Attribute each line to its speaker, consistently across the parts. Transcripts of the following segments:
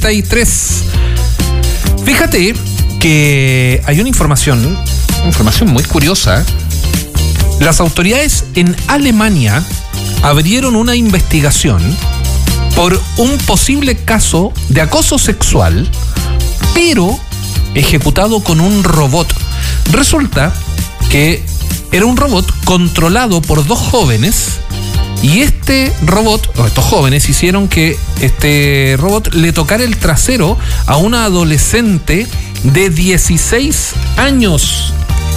Speaker 1: 12:43. Fíjate que hay una información muy curiosa. Las autoridades en Alemania abrieron una investigación por un posible caso de acoso sexual, pero ejecutado con un robot. Resulta que era un robot controlado por dos jóvenes, y este robot, o estos jóvenes, hicieron que este robot le tocara el trasero a una adolescente de 16 años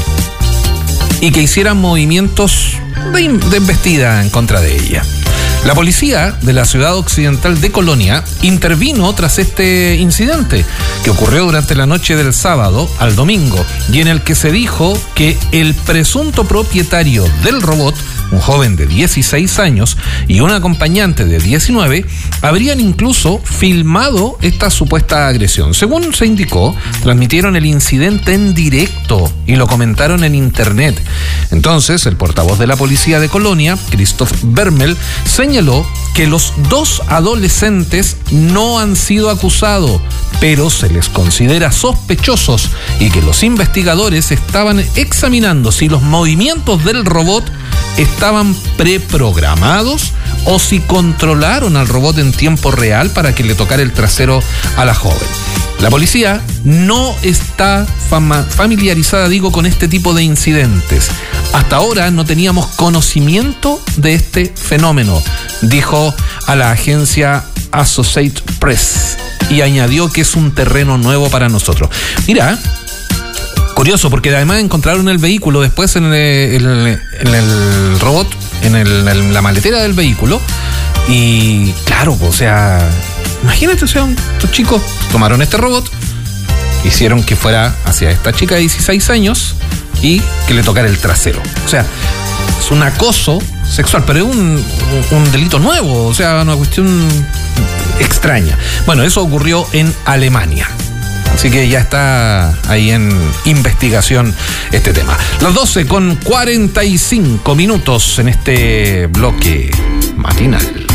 Speaker 1: y que hicieran movimientos de embestida en contra de ella. La policía de la ciudad occidental de Colonia intervino tras este incidente que ocurrió durante la noche del sábado al domingo, y en el que se dijo que el presunto propietario del robot, un joven de 16 años y un acompañante de 19, habrían incluso filmado esta supuesta agresión. Según se indicó, transmitieron el incidente en directo y lo comentaron en internet. Entonces, el portavoz de la policía de Colonia, Christoph Bermel, señaló que los dos adolescentes no han sido acusados, pero se les considera sospechosos, y que los investigadores estaban examinando si los movimientos del robot estaban preprogramados o si controlaron al robot en tiempo real para que le tocara el trasero a la joven. La policía no está familiarizada, con este tipo de incidentes. Hasta ahora no teníamos conocimiento de este fenómeno, dijo a la agencia Associated Press, y añadió que es un terreno nuevo para nosotros. Mira, curioso, porque además encontraron el vehículo después en el robot, en la maletera del vehículo. Y claro, o sea, imagínate, estos chicos tomaron este robot, hicieron que fuera hacia esta chica de 16 años y que le tocara el trasero. O sea, es un acoso sexual, pero es un delito nuevo, o sea, una cuestión extraña. Bueno, eso ocurrió en Alemania. Así que ya está ahí en investigación este tema. Las 12:45 en este bloque matinal.